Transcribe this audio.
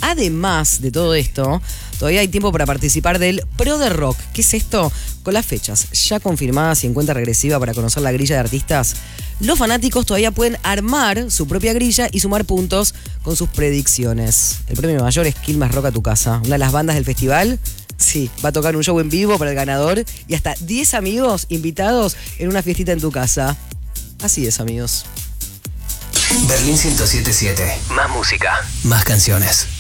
además de todo esto, todavía hay tiempo para participar del Pro de Rock. ¿Qué es esto? Con las fechas ya confirmadas y en cuenta regresiva para conocer la grilla de artistas, los fanáticos todavía pueden armar su propia grilla y sumar puntos con sus predicciones. El premio mayor es Quilmes Rock a tu casa. Una de las bandas del festival, sí, va a tocar un show en vivo para el ganador y hasta 10 amigos invitados en una fiestita en tu casa. Así es, amigos. Berlín 107.7. Más música, más canciones.